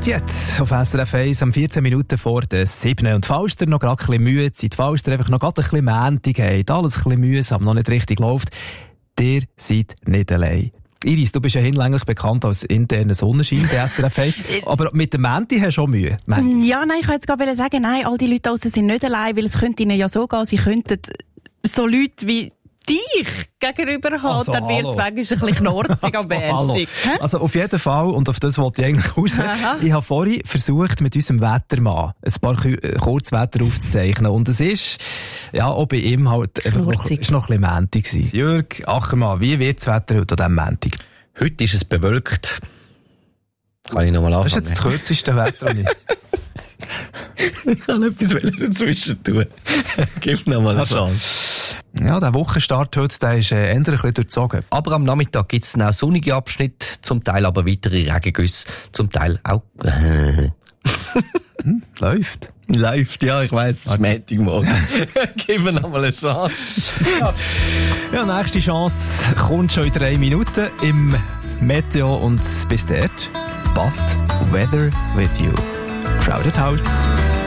Gotjet auf SRF 1 am 14 Minuten vor der 7. Und falls ihr noch gerade ein bisschen müde seid, falls ihr einfach noch gerade ein bisschen Montag habt, alles ein bisschen mühsam, noch nicht richtig läuft, ihr seid nicht allein. Iris, du bist ja hinlänglich bekannt als interner Sonnenschein bei SRF 1, aber mit dem Menti hast du auch Mühe. Ja, nein, ich wollte jetzt gerade sagen, nein, all die Leute draussen sind nicht allein, weil es könnte ihnen ja so gehen, sie könnten so Leute wie dich gegenüber haben, also, dann wird es manchmal ein bisschen knorzig am Ende. Also auf jeden Fall, und auf das wollte ich eigentlich raus, ich habe vorhin versucht, mit unserem Wettermann ein paar Kurzwetter aufzuzeichnen und es ist, ja, auch bei ihm halt noch ein bisschen Montag gewesen. Jürg Ackermann, wie wird das Wetter heute an diesem Montag? Heute ist es bewölkt. Kann ich nochmal anfangen? Das ist jetzt das kürzeste Wetter, ich kann etwas dazwischen tun. Gib noch mal eine Chance. Ja, der Wochenstart heute, der ist eher ein bisschen durchzogen. Aber am Nachmittag gibt es auch sonnige Abschnitte, zum Teil aber weitere Regengüsse, zum Teil auch... Läuft. Läuft, ja, ich weiss, es ist Montagmorgen. Gib mir noch mal eine Chance. Ja, nächste Chance kommt schon in 3 Minuten im Meteo und bis dort passt Weather with You. Crowded House.